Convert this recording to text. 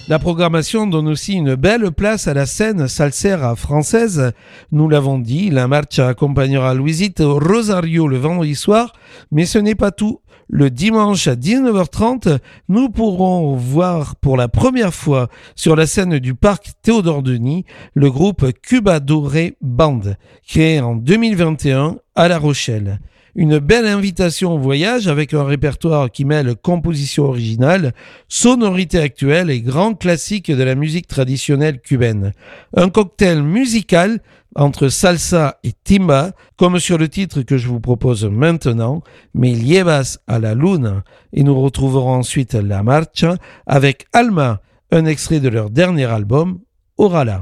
La programmation donne aussi une belle place à la scène salsera française. Nous l'avons dit, la marcha accompagnera Luisito Rosario le vendredi soir, mais ce n'est pas tout. Le dimanche à 19h30, nous pourrons voir pour la première fois sur la scène du parc Théodore-Denis le groupe Cuba Doré Band, créé en 2021 à La Rochelle. Une belle invitation au voyage avec un répertoire qui mêle composition originale, sonorité actuelle et grands classiques de la musique traditionnelle cubaine. Un cocktail musical entre salsa et timba, comme sur le titre que je vous propose maintenant, Me llevas a la luna. Et nous retrouverons ensuite la marcha avec Alma, un extrait de leur dernier album, Orala.